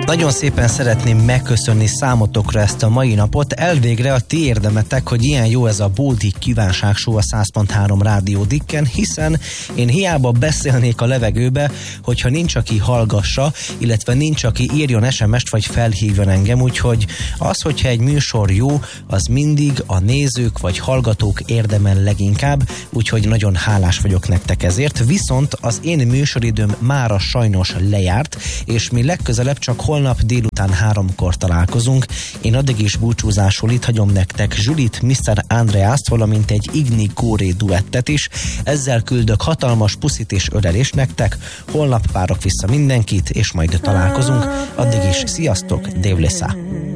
Nagyon szépen szeretném megköszönni számotokra ezt a mai napot. Elvégre a ti érdemetek, hogy ilyen jó ez a Bódi Kívánság Show a 100.3 Rádió Dikken, hiszen én hiába beszélnék a levegőbe, hogyha nincs, aki hallgassa, illetve nincs, aki írjon SMS-t, vagy felhívjon engem, úgyhogy az, hogyha egy műsor jó, az mindig a nézők vagy hallgatók érdemel leginkább, úgyhogy nagyon hálás vagyok nektek ezért. Viszont az én műsoridőm mára sajnos lejárt, és mi legközelebb csak holnap délután 3-kor találkozunk. Én addig is búcsúzásul itt hagyom nektek Zsulit, Mr. Andreast, valamint egy Igni Kóré duettet is. Ezzel küldök hatalmas puszit és ölelést nektek. Holnap várok vissza mindenkit, és majd találkozunk. Addig is sziasztok, Dave Lessa.